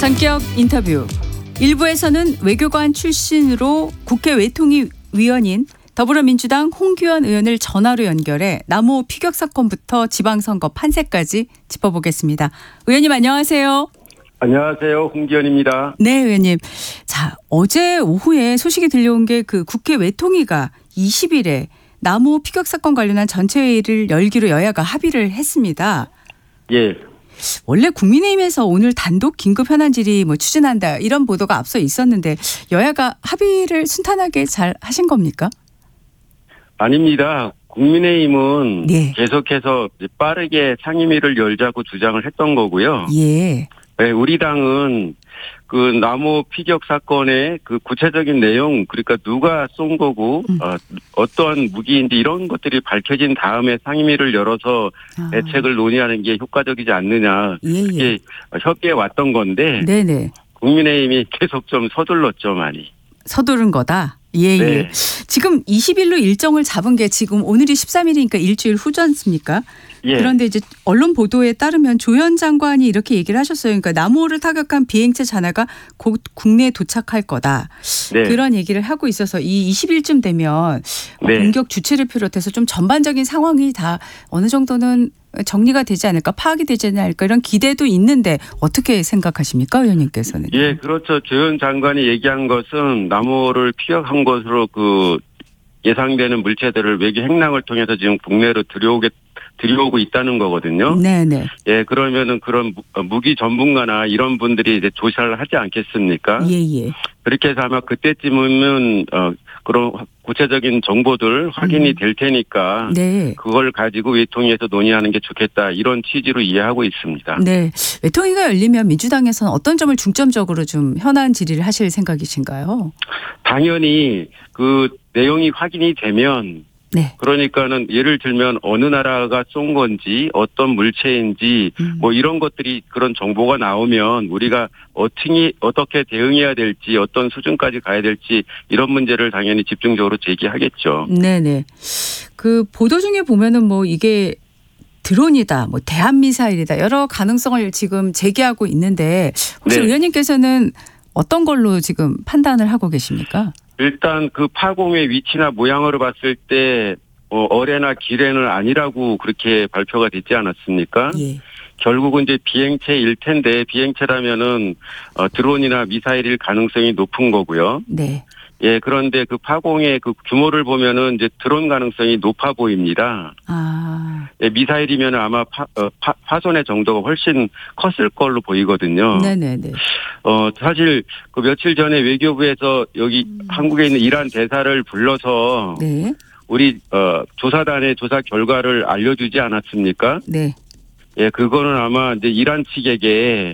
전격 인터뷰. 일부에서는 외교관 출신으로 국회 외통위 위원인 더불어민주당 홍규현 의원을 전화로 연결해 남호 피격 사건부터 지방선거 판세까지 짚어보겠습니다. 의원님 안녕하세요. 안녕하세요. 홍기현입니다. 네, 의원님. 자, 어제 오후에 소식이 들려온 게 그 국회 외통위가 20일에 남호 피격 사건 관련한 전체 회의를 열기로 여야가 합의를 했습니다. 예. 원래 국민의힘에서 오늘 단독 긴급 현안 질의 추진한다 이런 보도가 앞서 있었는데 여야가 합의를 순탄하게 잘 하신 겁니까? 아닙니다. 국민의힘은 네. 계속해서 빠르게 상임위를 열자고 주장을 했던 거고요. 예. 네, 우리 당은 그 남호 피격 사건의 그 구체적인 내용, 그러니까 누가 쏜 거고 어떠한 무기인지 이런 것들이 밝혀진 다음에 상임위를 열어서 대책을 논의하는 게 효과적이지 않느냐, 이게 협의해 왔던 건데, 네네. 국민의힘이 계속 좀 서둘렀죠, 많이. 서두른 거다. 예, 네. 예. 지금 20일로 일정을 잡은 게 지금 오늘이 13일이니까 일주일 후지 않습니까? 예. 그런데 이제 언론 보도에 따르면 조현 장관이 이렇게 얘기를 하셨어요. 그러니까 남호를 타격한 비행체 잔해가 곧 국내에 도착할 거다. 네. 그런 얘기를 하고 있어서 이 20일쯤 되면 네. 공격 주체를 비롯해서 좀 전반적인 상황이 다 어느 정도는 정리가 되지 않을까, 파악이 되지 않을까 이런 기대도 있는데 어떻게 생각하십니까, 의원님께서는? 예, 그렇죠. 조현 장관이 얘기한 것은 남호를 피격한 것으로 그 예상되는 물체들을 외교 행랑을 통해서 지금 국내로 들여오고 있다는 거거든요. 네네. 예, 그러면은 그런 무기 전문가나 이런 분들이 이제 조사를 하지 않겠습니까? 예예. 그렇게 해서 아마 그때쯤이면 그런 구체적인 정보들 확인이 될 테니까 네. 그걸 가지고 외통위에서 논의하는 게 좋겠다 이런 취지로 이해하고 있습니다. 네. 외통위가 열리면 민주당에서는 어떤 점을 중점적으로 좀 현안 질의를 하실 생각이신가요? 당연히 그 내용이 확인이 되면 네. 그러니까는 예를 들면 어느 나라가 쏜 건지 어떤 물체인지 뭐 이런 것들이 그런 정보가 나오면 우리가 어떻게 대응해야 될지 어떤 수준까지 가야 될지 이런 문제를 당연히 집중적으로 제기하겠죠. 네네. 그 보도 중에 보면은 이게 드론이다, 대한미사일이다 여러 가능성을 지금 제기하고 있는데 혹시 네. 의원님께서는 어떤 걸로 지금 판단을 하고 계십니까? 일단 그 파공의 위치나 모양으로 봤을 때 어뢰나 기뢰는 아니라고 그렇게 발표가 됐지 않았습니까? 예. 결국은 이제 비행체일 텐데 비행체라면은 드론이나 미사일일 가능성이 높은 거고요. 네. 예, 그런데 그 파공의 그 규모를 보면은 이제 드론 가능성이 높아 보입니다. 아. 예, 미사일이면 아마 파손의 정도가 훨씬 컸을 걸로 보이거든요. 네네네. 사실 그 며칠 전에 외교부에서 여기 한국에 있는 이란 대사를 불러서 네. 우리 조사단의 조사 결과를 알려주지 않았습니까? 네. 예, 그거는 아마 이제 이란 측에게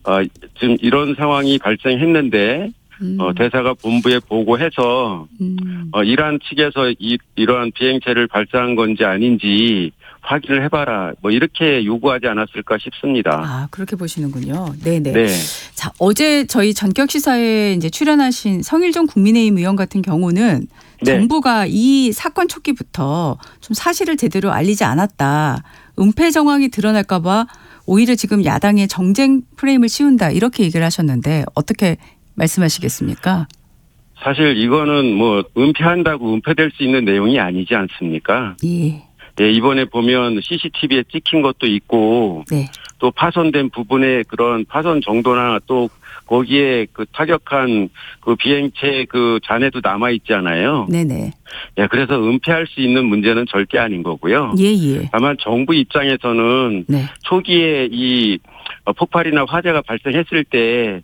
지금 이런 상황이 발생했는데 대사가 본부에 보고해서 이란 측에서 이러한 비행체를 발사한 건지 아닌지 확인을 해봐라. 이렇게 요구하지 않았을까 싶습니다. 아, 그렇게 보시는군요. 네네. 네. 자, 어제 저희 전격 시사에 이제 출연하신 성일종 국민의힘 의원 같은 경우는 네. 정부가 이 사건 초기부터 좀 사실을 제대로 알리지 않았다. 은폐 정황이 드러날까 봐 오히려 지금 야당의 정쟁 프레임을 씌운다. 이렇게 얘기를 하셨는데 어떻게 말씀하시겠습니까? 사실 이거는 은폐한다고 은폐될 수 있는 내용이 아니지 않습니까? 예. 네, 이번에 보면 CCTV에 찍힌 것도 있고 네. 또 파손된 부분의 그런 파손 정도나 또 거기에 그 타격한 그 비행체 그 잔해도 남아 있잖아요. 네네. 예, 그래서 은폐할 수 있는 문제는 절대 아닌 거고요. 예예. 다만 정부 입장에서는 네. 초기에 이 폭발이나 화재가 발생했을 때